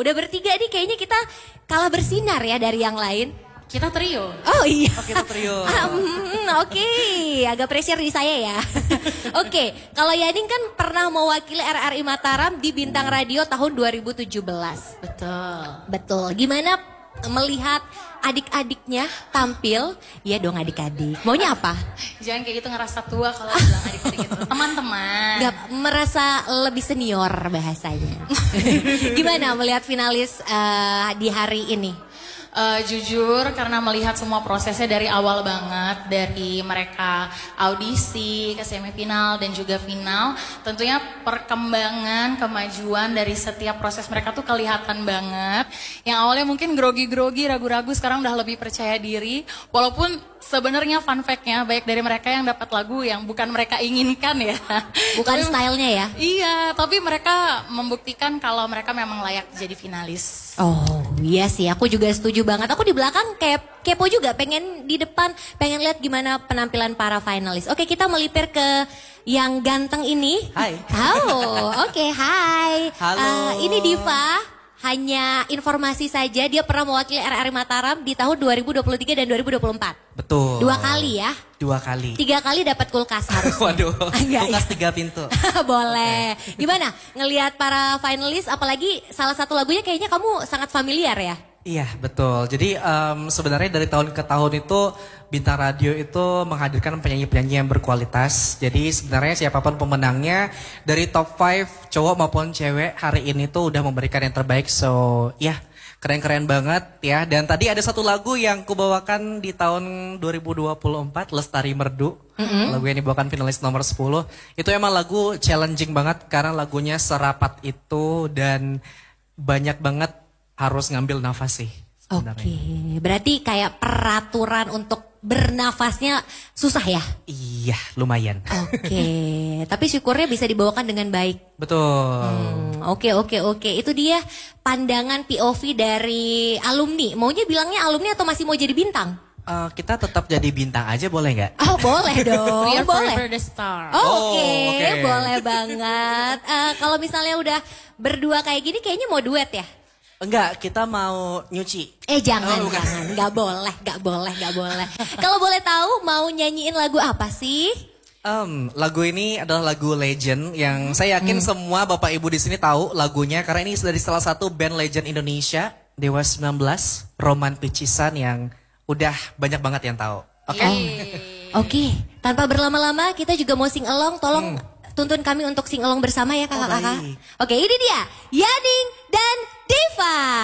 Udah bertiga nih kayaknya kita kalah bersinar ya dari yang lain. Kita trio. Oh iya. Oh, kita trio. Oke, agak pressure di saya ya. Oke, kalau Yaning kan pernah mewakili RRI Mataram di Bintang Radio tahun 2017. Betul. Gimana melihat adik-adiknya tampil? Iya dong adik-adik. Maunya apa? Jangan kayak gitu ngerasa tua kalau bilang adik-adik itu. Teman-teman. Gak merasa lebih senior bahasanya. Gimana melihat finalis di hari ini? Jujur karena melihat semua prosesnya dari awal banget, dari mereka audisi ke semifinal dan juga final, tentunya perkembangan kemajuan dari setiap proses mereka tuh kelihatan banget. Yang awalnya mungkin grogi-grogi, ragu-ragu, sekarang udah lebih percaya diri. Walaupun sebenarnya fun fact-nya baik dari mereka yang dapat lagu yang bukan mereka inginkan ya. Bukan stylenya ya? Iya, tapi mereka membuktikan kalau mereka memang layak jadi finalis. Oh iya sih, aku juga setuju banget. Aku di belakang kepo juga, pengen di depan, pengen lihat gimana penampilan para finalis. Oke, kita melipir ke yang ganteng ini. Hai. Oke, hai. Halo. Ini Diva. Hanya informasi saja, dia pernah mewakili RRI Mataram di tahun 2023 dan 2024. Betul. 2 kali ya? 2 kali. 3 kali dapat kulkas harus. Waduh, Enggak, kulkas ya? 3 pintu. Boleh. Gimana ngelihat para finalis, apalagi salah satu lagunya kayaknya kamu sangat familiar ya? Iya, betul. Jadi sebenarnya dari tahun ke tahun itu Bintang Radio itu menghadirkan penyanyi-penyanyi yang berkualitas. Jadi sebenarnya siapapun pemenangnya dari top 5 cowok maupun cewek hari ini tuh udah memberikan yang terbaik. So ya keren-keren banget ya. Dan tadi ada satu lagu yang kubawakan di tahun 2024, Lestari Merdu. Lagu yang dibawakan finalis nomor 10. Itu emang lagu challenging banget karena lagunya serapat itu dan banyak banget harus ngambil nafas sih. Oke, berarti kayak peraturan untuk bernafasnya susah ya? Iya, lumayan. Oke, tapi syukurnya bisa dibawakan dengan baik. Betul. Oke. Itu dia pandangan POV dari alumni. Maunya bilangnya alumni atau masih mau jadi bintang? Kita tetap jadi bintang aja boleh nggak? Oh boleh dong, We are boleh. forever the star. Oke, boleh banget. Kalau misalnya udah berdua kayak gini kayaknya mau duet ya? Enggak, kita mau nyuci. Jangan, nggak boleh. Kalau boleh tahu mau nyanyiin lagu apa sih? Lagu ini adalah lagu legend yang saya yakin semua Bapak Ibu di sini tahu lagunya karena ini dari salah satu band legend Indonesia, Dewa 19, Roman Picisan yang udah banyak banget yang tahu. Oke? Oke, tanpa berlama-lama kita juga mau sing along, tolong tuntun kami untuk sing along bersama ya kakak-kakak. baik. Oke, ini dia Yaning dan Diva.